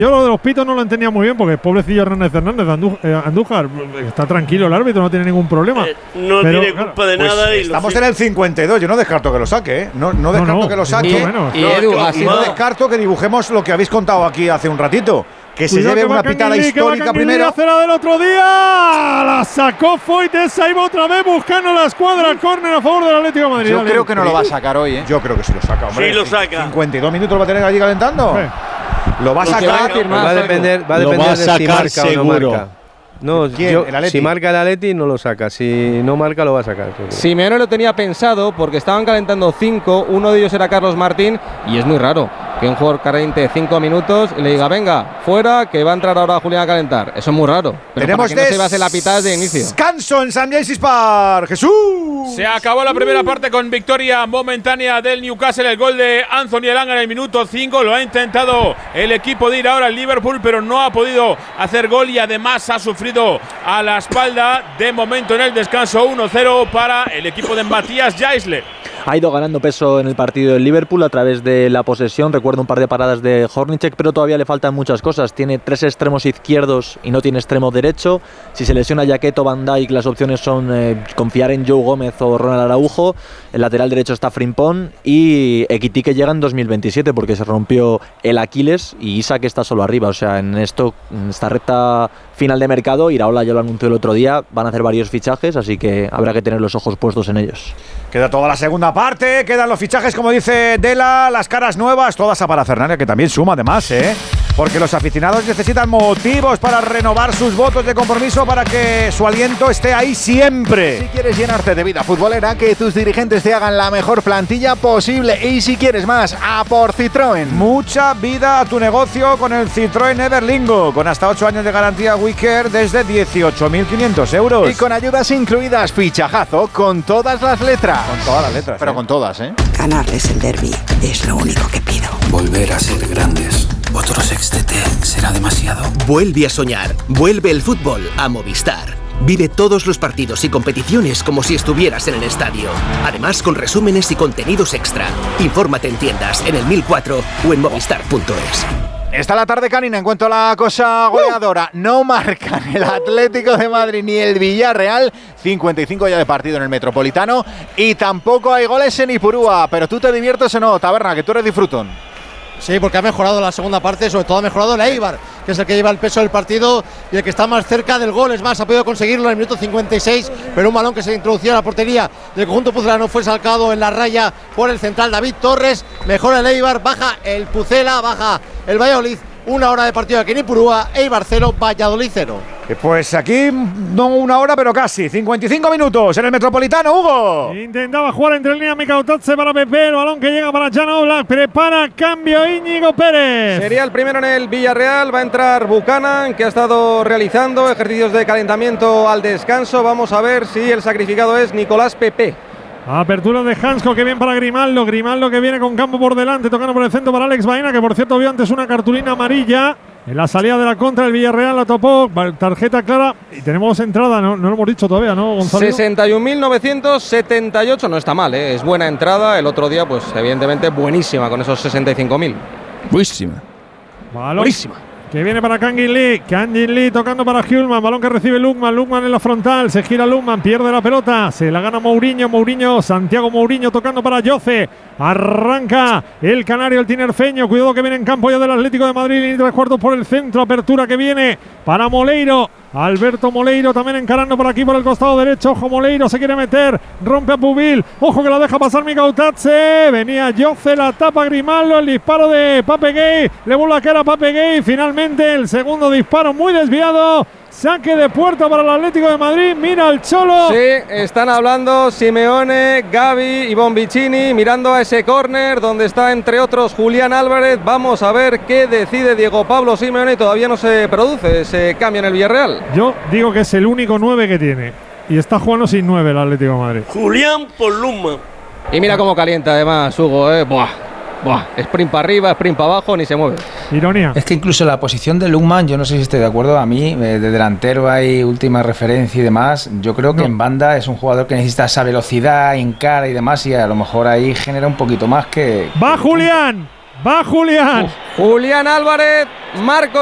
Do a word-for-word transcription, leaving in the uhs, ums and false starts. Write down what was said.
Yo lo de los pitos no lo entendía muy bien porque pobrecillo Hernández Hernández, Andú, eh, Andújar, está tranquilo el árbitro, no tiene ningún problema. Eh, no pero, tiene culpa de pues nada. Y estamos lo en el cincuenta y dos, yo no descarto que lo saque, ¿eh? No, no descarto no, no, que lo saque. menos. Y, y Edu, no, ha Y sido, no descarto que dibujemos lo que habéis contado aquí hace un ratito. Que se Cuidado lleve que una va pitada Canguilí, histórica primero. Hace la del otro día. La sacó Foyt. Esa iba otra vez buscando la escuadra. Córner a favor del Atlético de Madrid. Yo Dale. creo que no lo va a sacar hoy, ¿eh? Yo creo que sí lo saca, hombre. Sí lo saca. cincuenta y dos minutos lo va a tener allí calentando. Sí. Lo va a Lo que va a sacar. decir más, Va a algo. depender, va a Lo depender va a de si sacar marca o no seguro. marca. No, ¿Quién? yo, ¿El Atleti? si marca el Atleti no lo saca, si no marca lo va a sacar. seguro. Simeone lo tenía pensado porque estaban calentando cinco, uno de ellos era Carlos Martín y es muy raro que un jugador caliente cinco minutos y le diga venga, fuera, que va a entrar ahora Julián a calentar. Eso es muy raro. Pero Tenemos para que no se base la pitada desde el inicio. descanso en San James Park. Jesús. Se acabó la primera parte con victoria momentánea del Newcastle. El gol de Anthony Elanga en el minuto cinco. Lo ha intentado el equipo de ir ahora al Liverpool, pero no ha podido hacer gol y además ha sufrido a la espalda. De momento en el descanso uno cero para el equipo de Matías Jaisle. Ha ido ganando peso en el partido del Liverpool a través de la posesión. Recuerdo un par de paradas de Hornacek, pero todavía le faltan muchas cosas. Tiene tres extremos izquierdos y no tiene extremo derecho. Si se lesiona Jaquet o Van Dijk, las opciones son eh, confiar en Joe Gómez o Ronald Araujo. El lateral derecho está Frimpong y Ekitike que llega en dos mil veintisiete porque se rompió el Aquiles y Isak está solo arriba. O sea, en esto, en esta recta final de mercado, Iraola ya lo anunció el otro día, van a hacer varios fichajes, así que habrá que tener los ojos puestos en ellos. Queda toda la segunda parte, quedan los fichajes, como dice Dela, las caras nuevas, todas a Parafernalia, que también suma además, ¿eh? Porque los aficionados necesitan motivos para renovar sus votos de compromiso para que su aliento esté ahí siempre. Si quieres llenarte de vida futbolera, que tus dirigentes te hagan la mejor plantilla posible. Y si quieres más, a por Citroën. Mucha vida a tu negocio con el Citroën Everlingo, con hasta ocho años de garantía WeCare desde dieciocho mil quinientos euros. Y con ayudas incluidas, fichajazo con todas las letras. Con todas las letras. Pero ¿eh? con todas, ¿eh? Ganarles el derbi es lo único que pido. Volver a ser grandes. Otro sextete será demasiado. Vuelve a soñar. Vuelve el fútbol a Movistar. Vive todos los partidos y competiciones como si estuvieras en el estadio. Además, con resúmenes y contenidos extra. Infórmate en tiendas, en el mil cuatro o en movistar punto es. Está la tarde canina en cuanto a la cosa goleadora. No marcan el Atlético de Madrid ni el Villarreal. cincuenta y cinco ya de partido en el Metropolitano. Y tampoco hay goles en Ipurúa. Pero tú te diviertes o no, Taberna, que tú eres disfrutón. Sí, porque ha mejorado la segunda parte, sobre todo ha mejorado el Eibar, que es el que lleva el peso del partido y el que está más cerca del gol. Es más, ha podido conseguirlo en el minuto cincuenta y seis, pero un balón que se introducía a la portería del conjunto pucelano fue sacado en la raya por el central David Torres. Mejora el Eibar, baja el Pucela, baja el Valladolid. Una hora de partido aquí en Ipurúa, Eibar cero, Valladolid cero. Pues aquí no una hora, pero casi. cincuenta y cinco minutos en el Metropolitano, Hugo. Intentaba jugar entre línea Mikautatze para Pepe. El balón que llega para Jan Oblak. Prepara cambio Íñigo Pérez. Sería el primero en el Villarreal. Va a entrar Buchanan, que ha estado realizando ejercicios de calentamiento al descanso. Vamos a ver si el sacrificado es Nicolás Pepe. Apertura de Hansko, que bien para Grimaldo. Grimaldo que viene con campo por delante, tocando por el centro para Alex Baena, que por cierto vio antes una cartulina amarilla. En la salida de la contra, el Villarreal la topó, tarjeta clara. Y tenemos entrada, no, no lo hemos dicho todavía, ¿no, Gonzalo? sesenta y un mil novecientos setenta y ocho, no está mal, ¿eh? Es buena entrada. El otro día, pues evidentemente buenísima con esos sesenta y cinco mil. Buenísima. Balón Buenísima. que viene para Kangin Lee. Kangin Lee tocando para Hjulman. Balón que recibe Lukman. Lukman en la frontal. Se gira Lukman. Pierde la pelota. Se la gana Mourinho. Mourinho. Santiago Mourinho tocando para Yoce. Arranca el canario, el tinerfeño. Cuidado que viene en campo ya del Atlético de Madrid. Y tres cuartos por el centro. Apertura que viene para Moleiro. Alberto Moleiro también encarando por aquí por el costado derecho. Ojo, Moleiro se quiere meter. Rompe a Pubil. Ojo que la deja pasar Mikautatze. Venía Yoce, la tapa Grimaldo. El disparo de Pape Gay. Le vuelve a caer a Pape Gay. Finalmente el segundo disparo muy desviado. Saque de puerta para el Atlético de Madrid. Mira al Cholo. Sí, están hablando Simeone, Gavi y Bonvicini, mirando a ese córner donde está entre otros Julián Álvarez. Vamos a ver qué decide Diego Pablo Simeone. Y todavía no se produce ese cambio en el Villarreal. Yo digo que es el único nueve que tiene. Y está jugando sin nueve el Atlético de Madrid. Julián Poluma. Y mira cómo calienta además Hugo, eh. Buah. Buah, sprint para arriba, sprint para abajo, ni se mueve. Ironía. Es que incluso la posición de Lukman, yo no sé si estoy de acuerdo, a mí, de delantero hay última referencia y demás. Yo creo que no. En banda es un jugador que necesita esa velocidad, encara y demás, y a lo mejor ahí genera un poquito más que. ¡Va Julián! Va Julián. Julián Álvarez, Marco